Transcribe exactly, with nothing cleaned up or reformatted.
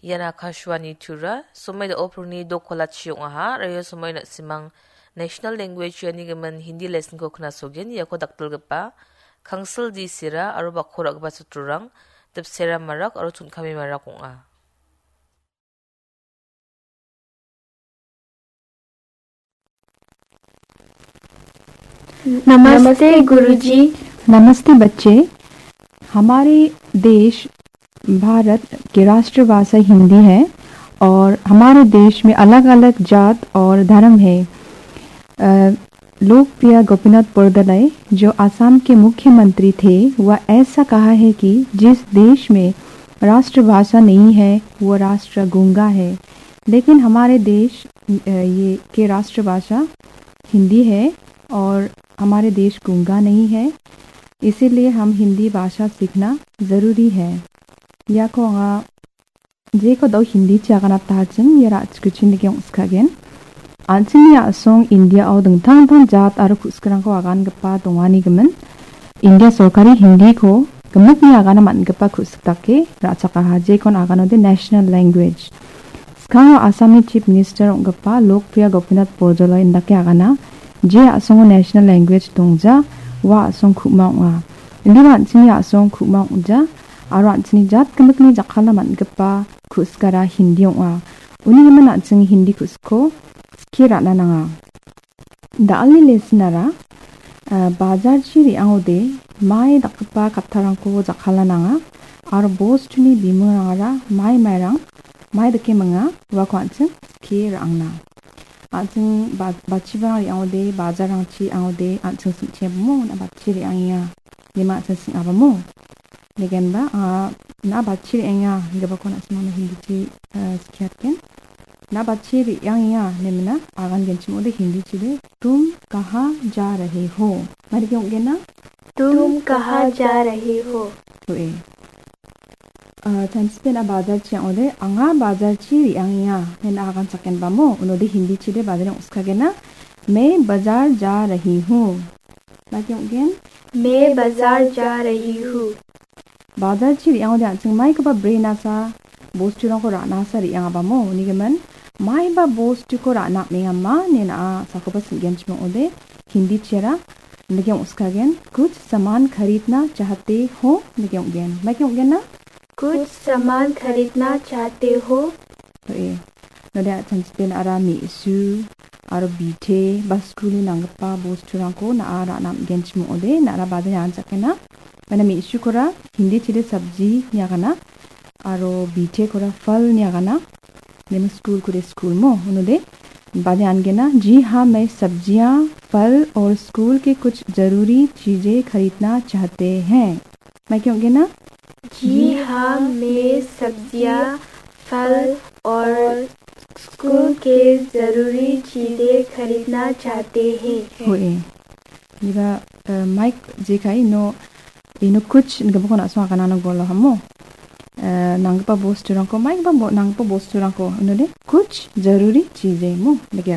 yana Kashwani tura somai da opruni do kolat chiong aha rayo somai na simang national language yani gaman Hindi lesson ko kna sogin yako daktul gapa council di sira aro bakora gapa suturang tep sera marak aro tun kami marak a नमस्ते गुरुजी। नमस्ते बच्चे। हमारे देश भारत की राष्ट्रभाषा हिंदी है और हमारे देश में अलग अलग जात और धर्म है। लोकप्रिय गोपीनाथ बोरदोलाई जो असम के मुख्यमंत्री थे वह ऐसा कहा है कि जिस देश में राष्ट्रभाषा नहीं है वो राष्ट्र गूंगा है, लेकिन हमारे देश ये के राष्ट्रभाषा हिंदी है और हमारे देश गूंगा नहीं है, इसीलिए हम हिंदी भाषा सीखना ज़रूरी है। या को जे को दो हिंदी चागना ताजन या राजकुचिन के उसकागेन आंचनी आसोंग इंडिया और दंगथांग थंग जात आरो कुस्करांग को आगान गप्पा दोंगानी गमन इंडिया सरकारी हिंदी को गमतनी आगाना मान गप्पा कुस्कताके राचका हाजे कोन आगानो दे नेशनल लैंग्वेज स्कांग आसामी चीफ मिनिस्टर गप्पा लोकप्रिय गोपीनाथ बोरदोलाई इंदाके आगाना जे आसोंग नेशनल लैंग्वेज दोंगजा वा आसोंग खुमांगा इंदिवा आंचनी आसोंग खुमांगा आरो आंचनी जात गमतनी जाखाला मान गप्पा कुस्करा हिंदी ओंगा उनी गमन आंचनी हिंदी कुस्को स्किरा नानांगा दाली लेसनारा बाजार चिरि आंगोदे माय दकपा कथारांको जाखाला नांगा आरो बोस्टुनि बिमुरांगा माय मायरां माय दके मंगा वाको आंचन स्किरा आंगना आंचन बाचिबा आंगोदे बाजारांची आंगोदे आंचन सिंचेबमो ना बाचिरि आंगिया निमा आंचन सिंगाबमो लेगेनबा ना बाचिरि आंगिया गबको ना सिमानो हिंदी स्कियातकेन ना बाचिरि आंगिया नेमना आगान गेंचिमोदे हिंदी चिले तुम कहाँ जा रहे हो मारे क्यों गेना तुम कहाँ जा रहे हो तो ए तंसते ना बाजार चियाओदे आंगा बाजार चिरि आंगिया नेन आगान सकेन बामो उनोदे हिंदी चिले बाजार उसका गेना मैं बाजार जा रही हूँ मारे क्यों गेन मैं बाजार जा रही हूँ बाजार चिरि आंगोदे आंचंग माई कबा ब्रेना सा बोस्टुरां को राना सा रियांग बामो निगमन माई बा बोस्टु को राना में अम्मा नेना साकोबा सिंगेंच में ओदे हिंदी चेरा लेकिन उसका गेन कुछ सामान खरीदना चाहते हो लेकिन गेन मैं क्यों गेन ना कुछ सामान खरीदना चाहते हो तो ए नोदे चंचतेन आरा मिसु आरो बीथे बस्कुली नांगपा बोस्टुरां को ना आरा नाम गेंच में ओदे नारा बादे यान सकेना मैंने मिसु कोरा हिंदी चिले सब्जी न्यागाना आरो बीथे कोरा फल न्यागाना नेम स्कूल को स्कूल मो उन्होंने बादे आनगे ना जी हाँ मैं सब्जियाँ फल और स्कूल के कुछ जरूरी चीजें खरीदना चाहते हैं मैं क्यों गे ना जी हाँ मैं सब्जियाँ फल और स्कूल के जरूरी चीजें खरीदना चाहते हैं होए ये माइक जे काई नो इनो कुछ गबको ना सो आकाना नो बोलो हमो नंगपा बोस्टुरां को माइक बा नंगपा बोस्टुरां को उन्होंने कुछ जरूरी चीजें मु लगे